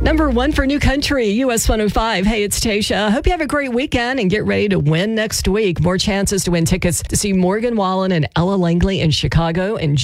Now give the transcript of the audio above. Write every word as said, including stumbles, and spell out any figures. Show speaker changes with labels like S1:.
S1: Number one for New Country, U S one oh five. Hey, it's Tasha. Hope you have a great weekend and get ready to win next week. More chances to win tickets to see Morgan Wallen and Ella Langley in Chicago in